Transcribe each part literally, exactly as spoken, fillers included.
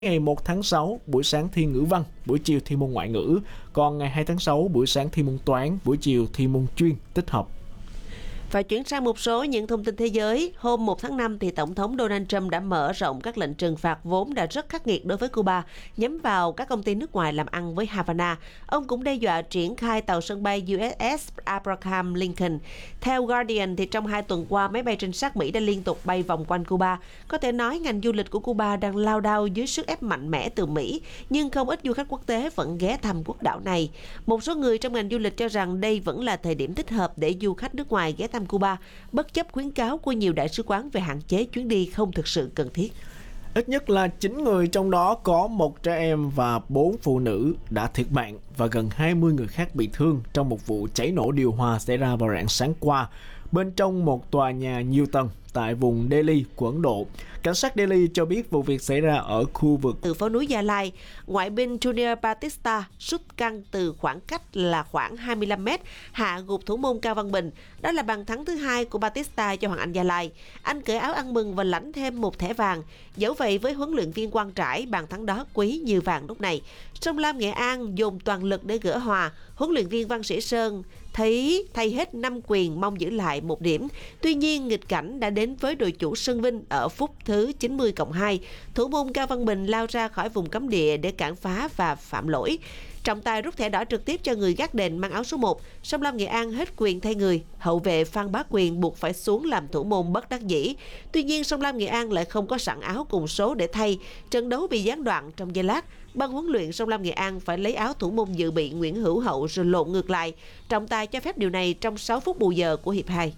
Ngày một tháng sáu, buổi sáng thi ngữ văn, buổi chiều thi môn ngoại ngữ. Còn ngày hai tháng sáu, buổi sáng thi môn toán, buổi chiều thi môn chuyên tích hợp. Và chuyển sang một số những thông tin thế giới, hôm một tháng năm thì Tổng thống Donald Trump đã mở rộng các lệnh trừng phạt vốn đã rất khắc nghiệt đối với Cuba, nhắm vào các công ty nước ngoài làm ăn với Havana. Ông cũng đe dọa triển khai tàu sân bay u ét ét Abraham Lincoln. Theo Guardian, thì trong hai tuần qua, máy bay trinh sát Mỹ đã liên tục bay vòng quanh Cuba. Có thể nói ngành du lịch của Cuba đang lao đao dưới sức ép mạnh mẽ từ Mỹ, nhưng không ít du khách quốc tế vẫn ghé thăm quốc đảo này. Một số người trong ngành du lịch cho rằng đây vẫn là thời điểm thích hợp để du khách nước ngoài ghé thăm Cuba, bất chấp khuyến cáo của nhiều đại sứ quán về hạn chế chuyến đi không thực sự cần thiết. Ít nhất là chín người, trong đó có một trẻ em và bốn phụ nữ đã thiệt mạng và gần hai mươi người khác bị thương trong một vụ cháy nổ điều hòa xảy ra vào rạng sáng qua bên trong một tòa nhà nhiều tầng tại vùng Delhi của Ấn Độ. Cảnh sát Delhi cho biết vụ việc xảy ra ở khu vực từ phố núi Gia Lai. Ngoại binh Junior Batista sút căng từ khoảng cách là khoảng hai mươi lăm mét, hạ gục thủ môn Cao Văn Bình. Đó là bàn thắng thứ hai của Batista cho Hoàng Anh Gia Lai. Anh cởi áo ăn mừng và lãnh thêm một thẻ vàng. Dẫu vậy, với huấn luyện viên Quang Trãi, bàn thắng đó quý như vàng lúc này. Sông Lam Nghệ An dồn toàn lực để gỡ hòa. Huấn luyện viên Văn Sĩ Sơn thấy thay hết năm quyền mong giữ lại một điểm. Tuy nhiên, nghịch cảnh đã đến với đội chủ Sơn Vinh ở phút thứ chín mươi cộng hai. Thủ môn Cao Văn Bình lao ra khỏi vùng cấm địa để cản phá và phạm lỗi. Trọng tài rút thẻ đỏ trực tiếp cho người gác đền mang áo số một. Sông Lam Nghệ An hết quyền thay người. Hậu vệ Phan Bá Quyền buộc phải xuống làm thủ môn bất đắc dĩ. Tuy nhiên, Sông Lam Nghệ An lại không có sẵn áo cùng số để thay. Trận đấu bị gián đoạn trong giây lát. Ban huấn luyện Sông Lam Nghệ An phải lấy áo thủ môn dự bị Nguyễn Hữu Hậu rồi lộn ngược lại. Trọng tài cho phép điều này trong sáu phút bù giờ của hiệp hai.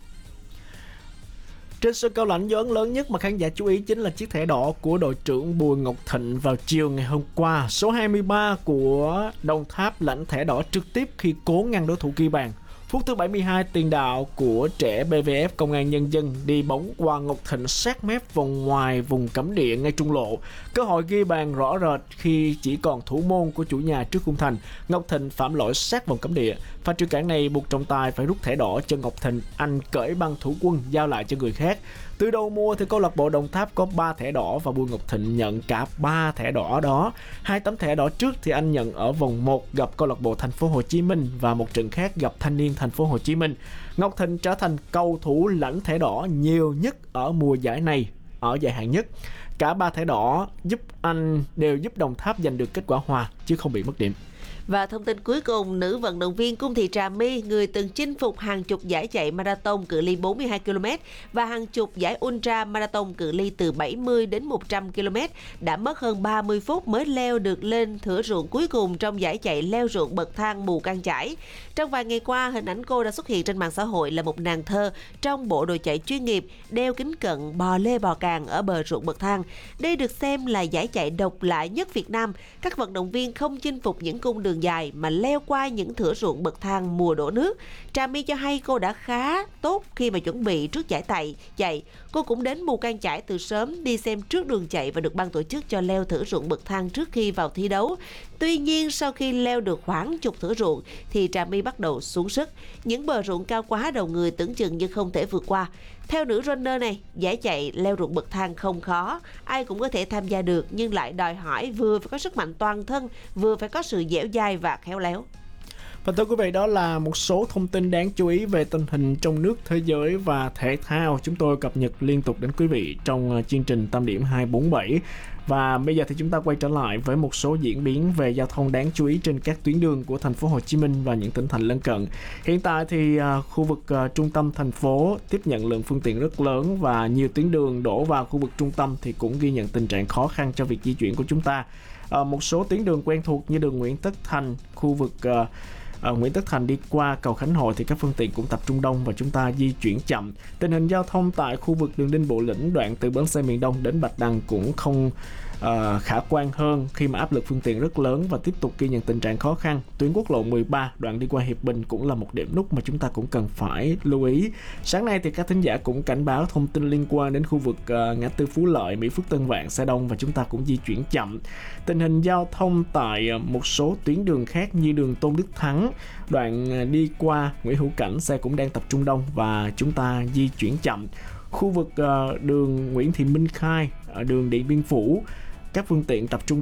Trên sân Cao Lãnh, dấu ấn lớn nhất mà khán giả chú ý chính là chiếc thẻ đỏ của đội trưởng Bùi Ngọc Thịnh vào chiều ngày hôm qua. Số hai mươi ba của Đồng Tháp lãnh thẻ đỏ trực tiếp khi cố ngăn đối thủ ghi bàn. Phút thứ bảy mươi hai, tiền đạo của trẻ bê vê ép Công an Nhân dân đi bóng qua Ngọc Thịnh sát mép vòng ngoài vùng cấm địa ngay trung lộ. Cơ hội ghi bàn rõ rệt khi chỉ còn thủ môn của chủ nhà trước khung thành. Ngọc Thịnh phạm lỗi sát vòng cấm địa. Pha trừ cản này buộc trọng tài phải rút thẻ đỏ cho Ngọc Thịnh. Anh cởi băng thủ quân giao lại cho người khác. Từ đầu mùa thì câu lạc bộ Đồng Tháp có ba thẻ đỏ và Bùi Ngọc Thịnh nhận cả ba thẻ đỏ đó. Hai tấm thẻ đỏ trước thì anh nhận ở vòng một gặp câu lạc bộ Thành phố Hồ Chí Minh và một trận khác gặp Thanh niên Thành phố Hồ Chí Minh. Ngọc Thịnh trở thành cầu thủ lãnh thẻ đỏ nhiều nhất ở mùa giải này ở giải hạng nhất. Cả ba thẻ đỏ giúp anh đều giúp Đồng Tháp giành được kết quả hòa chứ không bị mất điểm. Và thông tin cuối cùng, nữ vận động viên Cung Thị Trà My, người từng chinh phục hàng chục giải chạy marathon cự ly bốn mươi hai ki lô mét và hàng chục giải ultra marathon cự ly từ bảy mươi đến một trăm ki lô mét, đã mất hơn ba mươi phút mới leo được lên thửa ruộng cuối cùng trong giải chạy leo ruộng bậc thang Mù Cang Chải. Trong vài ngày qua, hình ảnh cô đã xuất hiện trên mạng xã hội là một nàng thơ trong bộ đồ chạy chuyên nghiệp, đeo kính cận, bò lê bò càng ở bờ ruộng bậc thang. Đây được xem là giải chạy độc lạ nhất Việt Nam. Các vận động viên không chinh phục những cung đường dài mà leo qua những thửa ruộng bậc thang mùa đổ nước. Trà My cho hay cô đã khá tốt khi mà chuẩn bị trước giải chạy. chạy. Cô cũng đến Mù Cang Chải từ sớm, đi xem trước đường chạy và được ban tổ chức cho leo thửa ruộng bậc thang trước khi vào thi đấu. Tuy nhiên, sau khi leo được khoảng chục thửa ruộng thì Trà My bắt đầu xuống sức. Những bờ ruộng cao quá đầu người tưởng chừng như không thể vượt qua. Theo nữ runner này, giải chạy leo ruộng bậc thang không khó, ai cũng có thể tham gia được, nhưng lại đòi hỏi vừa phải có sức mạnh toàn thân, vừa phải có sự dẻo dai và khéo léo. Và thưa quý vị, đó là một số thông tin đáng chú ý về tình hình trong nước, thế giới và thể thao chúng tôi cập nhật liên tục đến quý vị trong chương trình Tâm điểm hai bốn bảy. Và bây giờ thì chúng ta quay trở lại với một số diễn biến về giao thông đáng chú ý trên các tuyến đường của thành phố Hồ Chí Minh và những tỉnh thành lân cận. Hiện tại thì uh, khu vực uh, trung tâm thành phố tiếp nhận lượng phương tiện rất lớn và nhiều tuyến đường đổ vào khu vực trung tâm thì cũng ghi nhận tình trạng khó khăn cho việc di chuyển của chúng ta. Uh, một số tuyến đường quen thuộc như đường Nguyễn Tất Thành, khu vực uh, Ở Nguyễn Tất Thành đi qua cầu Khánh Hội thì các phương tiện cũng tập trung đông và chúng ta di chuyển chậm. Tình hình giao thông tại khu vực đường Đinh Bộ Lĩnh đoạn từ bến xe miền Đông đến Bạch Đằng cũng không uh, khả quan hơn khi mà áp lực phương tiện rất lớn và tiếp tục ghi nhận tình trạng khó khăn. Tuyến quốc lộ mười ba đoạn đi qua Hiệp Bình cũng là một điểm nút mà chúng ta cũng cần phải lưu ý. Sáng nay thì các thính giả cũng cảnh báo thông tin liên quan đến khu vực uh, ngã tư Phú Lợi, Mỹ Phước, Tân Vạn, xe đông và chúng ta cũng di chuyển chậm. Tình hình giao thông tại uh, một số tuyến đường khác như đường Tôn Đức Thắng đoạn đi qua Nguyễn Hữu Cảnh xe cũng đang tập trung đông và chúng ta di chuyển chậm. Khu vực uh, đường Nguyễn Thị Minh Khai, đường Điện Biên Phủ các phương tiện tập trung